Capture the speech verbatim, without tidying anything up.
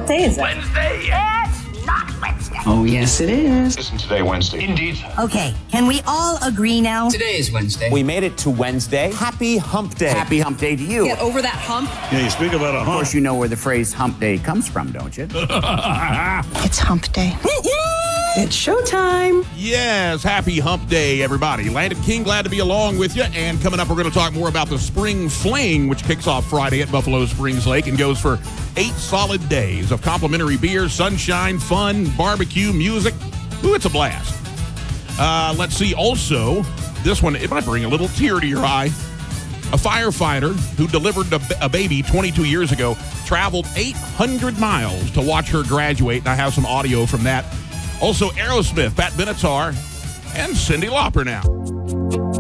What day is it? Wednesday. It's not Wednesday. Oh, yes, it is. Isn't today Wednesday? Indeed. Okay, can we all agree now? Today is Wednesday. We made it to Wednesday. Happy Hump Day. Happy Hump Day to you. Get over that hump. Yeah, you speak about a hump. Of course, you know where the phrase hump day comes from, don't you? It's hump day. It's showtime. Yes, happy Hump Day, everybody. Landon King, glad to be along with you. And coming up, we're going to talk more about the Spring Fling, which kicks off Friday at Buffalo Springs Lake and goes for eight solid days of complimentary beer, sunshine, fun, barbecue, music. Ooh, it's a blast. Uh, let's see. Also, this one, it might bring a little tear to your eye. A firefighter who delivered a, a baby twenty-two years ago traveled eight hundred miles to watch her graduate, and I have some audio from that. Also, Aerosmith, Pat Benatar, and Cyndi Lauper now.